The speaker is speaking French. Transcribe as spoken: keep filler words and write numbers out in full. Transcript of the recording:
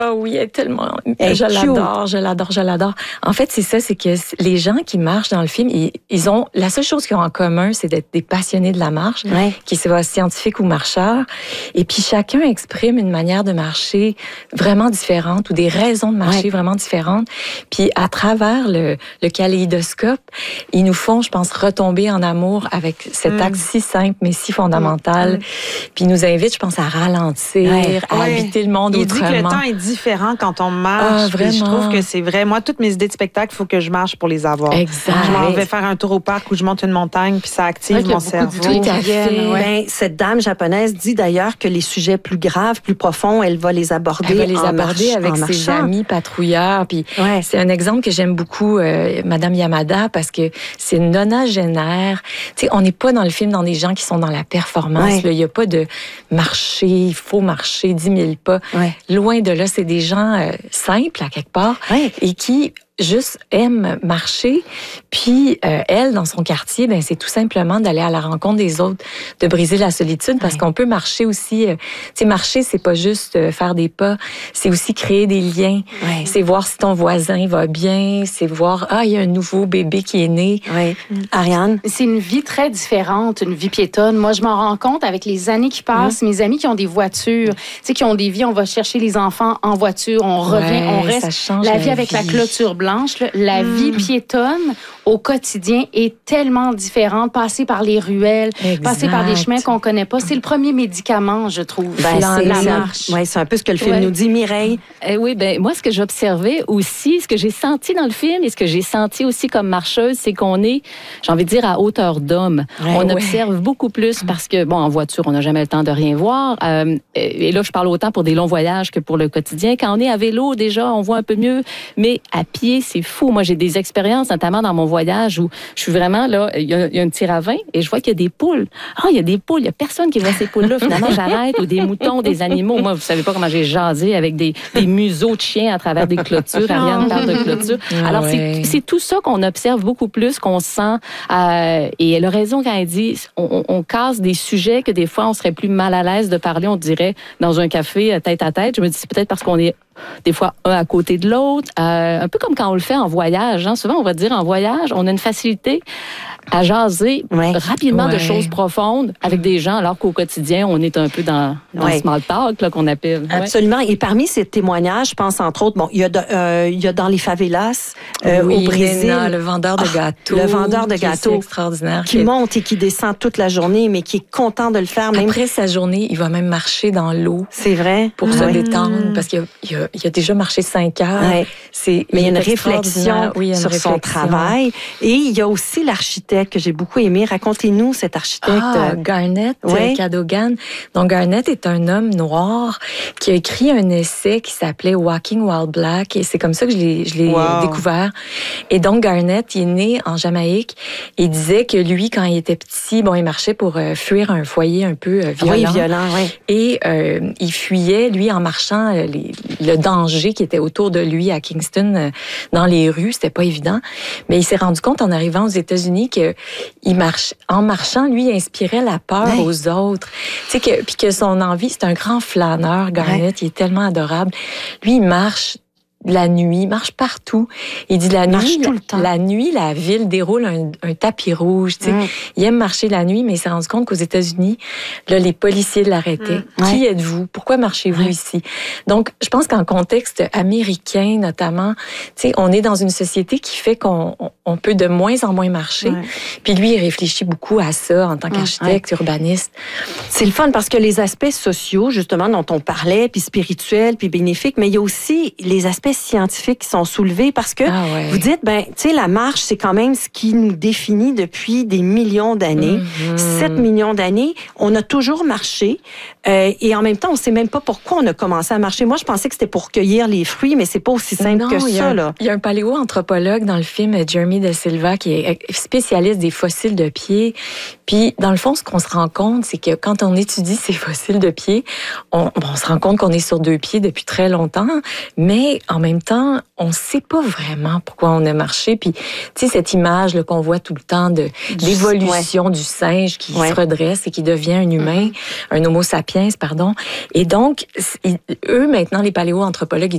Ah oui, elle est tellement... Elle je est cute. l'adore, je l'adore, je l'adore. En fait, c'est ça, c'est que les gens qui marchent dans le film, ils, ils ont... La seule chose qu'ils ont en commun, c'est d'être des passionnés de la marche, Ouais. qu'ils soient scientifiques ou marcheurs. Et puis, chacun exprime une manière de marcher vraiment différente ou des raisons de marcher Ouais. vraiment différentes. Puis, à travers le, le kaléidoscope, ils nous font, je pense, retomber en amour avec cet Mm. acte si simple, mais si fondamental. Mm. Puis, ils nous invitent, je pense, à ralentir, Ouais. à Ouais. habiter le monde Il autrement. dit que le temps est différent quand on marche. Ah, puis je vraiment. trouve que c'est vrai. Moi, toutes mes idées de spectacle, il faut que je marche pour les avoir. Exact. Je m'en vais faire un tour au parc où je monte une montagne, puis ça active Ouais, qu'il y a mon beaucoup cerveau. d'idées Tout à qui viennent, fait. ouais. Ben, cette dame japonaise dit d'ailleurs que les sujets plus graves, plus profonds, elle va les aborder Elle va les en aborder marche- avec en ses marchant. amis patrouilleurs. Puis Ouais. c'est un exemple que j'aime beaucoup, euh, Madame Yamada, parce que c'est une nonagénaire. Tu sais, on n'est pas dans le film dans des gens qui sont dans la performance. Ouais. là. Il n'y a pas de marcher, il faut marcher dix mille pas. Ouais. Loin de là, c'est des gens euh, simples, à quelque part, Ouais. et qui juste aiment marcher. Puis euh, elle, dans son quartier, ben c'est tout simplement d'aller à la rencontre des autres, de briser la solitude, parce Ouais. qu'on peut marcher aussi. euh, tu sais, marcher, c'est pas juste euh, faire des pas, c'est aussi créer des liens. Ouais. C'est voir si ton voisin va bien, c'est voir, ah, il y a un nouveau bébé qui est né. Ouais. Ariane? C'est une vie très différente, une vie piétonne. Moi, je m'en rends compte avec les années qui passent. Mes amis qui ont des voitures, tu sais, qui ont des vies, on va chercher les enfants en voiture, on revient, Ouais, on ça reste. change La la vie avec la vie. clôture blanche, là, la Mm. vie piétonne au quotidien est tellement différente. Passer par les ruelles, Exact. passer par des chemins qu'on connaît pas, c'est le premier médicament, je trouve. Ben, la, c'est, la c'est un- marche. ouais, c'est un peu ce que le film Ouais. nous dit. Mireille? Eh oui, ben moi, ce que j'observais aussi, ce que j'ai senti dans le film et ce que j'ai senti aussi comme marcheuse, c'est qu'on est, j'ai envie de dire, à hauteur d'homme. Ouais, on ouais. observe beaucoup plus parce que, bon, en voiture, on n'a jamais le temps de rien voir. Euh, et là, je parle autant pour des longs voyages que pour le quotidien. Quand on est à vélo, déjà, on voit un peu mieux. Mais à pied, c'est fou. Moi, j'ai des expériences, notamment dans mon voyage, où je suis vraiment là, il y a, il y a un petit ravin et je vois qu'il y a des poules. Ah, il y a des poules. Il y a personne qui voit ces poules-là. Finalement, j'arrête. Ou des moutons, des animaux. Moi, vous savez pas comment j'ai jasé avec des, des museaux de chiens à travers des clôtures. Ariane parle de clôture. Ah Alors, ouais. c'est, c'est tout ça qu'on observe beaucoup plus, qu'on sent. Euh, et elle a raison quand elle dit, on, on, on casse des sujets que des fois, on serait plus mal à l'aise de parler, on dirait, dans un café, tête à tête. Je me dis, c'est peut-être parce qu'on est des fois un à côté de l'autre, euh, un peu comme quand on le fait en voyage. Hein. Souvent, on va dire en voyage, on a une facilité à jaser Ouais. rapidement de Ouais. choses profondes avec des gens, alors qu'au quotidien, on est un peu dans, dans Ouais. le small talk là, qu'on appelle. Ouais. Absolument. Et parmi ces témoignages, je pense entre autres, bon, il y a, de- euh, il y a dans les favelas euh, Oui, au Brésil, Nena, le vendeur de Ah, gâteaux. le vendeur de qui est si gâteaux extraordinaire. qui que- monte et qui descend toute la journée, mais qui est content de le faire. Même, Après sa journée, il va même marcher dans l'eau c'est vrai. pour se Ouais. détendre, parce qu'il a, il a, il a déjà marché cinq heures. Ouais. C'est, Mais il y a une est réflexion extraordinaire. Oui, il y a une sur son réflexion. travail. Et il y a aussi l'architecte que j'ai beaucoup aimé. Racontez-nous cet architecte. Ah, euh, Garnett Ouais. euh, Cadogan. Donc, Garnett est un homme noir qui a écrit un essai qui s'appelait Walking While Black, et c'est comme ça que je l'ai, je l'ai Wow. découvert. Et donc, Garnett, il est né en Jamaïque, et il disait que lui, quand il était petit, bon, il marchait pour euh, fuir un foyer un peu euh, violent. Oui, violent, oui. Et euh, il fuyait, lui, en marchant, euh, les, le danger qui était autour de lui à Kingston, euh, dans les rues. C'était pas évident. Mais il s'est rendu compte, en arrivant aux États-Unis, que il marche, en marchant, lui, il inspirait la peur Ouais. aux autres. Tu sais, que, puis que son envie, c'est un grand flâneur, Garnett. Il est tellement adorable. Lui, il marche la nuit, il marche partout. Il dit la Il marche nuit, tout le temps. la nuit, la ville déroule un, un tapis rouge. Tu sais. Mm. Il aime marcher la nuit, mais il s'est rendu compte qu'aux États-Unis, là, les policiers l'arrêtaient. Mm. Qui Ouais. êtes-vous? Pourquoi marchez-vous Ouais. ici? Donc, je pense qu'en contexte américain, notamment, tu sais, on est dans une société qui fait qu'on on- on peut de moins en moins marcher. Ouais. Puis lui, il réfléchit beaucoup à ça en tant qu'architecte, urbaniste. C'est le fun parce que les aspects sociaux, justement, dont on parlait, puis spirituels, puis bénéfiques, mais il y a aussi les aspects scientifiques qui sont soulevés parce que Ah ouais. vous dites, ben, tu sais, la marche, c'est quand même ce qui nous définit depuis des millions d'années. Mhm. sept millions d'années, on a toujours marché euh, et en même temps, on sait même pas pourquoi on a commencé à marcher. Moi, je pensais que c'était pour cueillir les fruits, mais c'est pas aussi simple Non, que il y a ça, un- là. Il y a un paléoanthropologue dans le film, Jeremy De Silva, qui est spécialiste des fossiles de pieds. Puis, dans le fond, ce qu'on se rend compte, c'est que quand on étudie ces fossiles de pieds, on, bon, on se rend compte qu'on est sur deux pieds depuis très longtemps, mais en même temps, on sait pas vraiment pourquoi on a marché. Puis, tu sais, cette image là, qu'on voit tout le temps de l'évolution du singe qui Ouais. se redresse et qui devient un humain, un homo sapiens, pardon. Et donc, c- ils- eux, maintenant, les paléoanthropologues, ils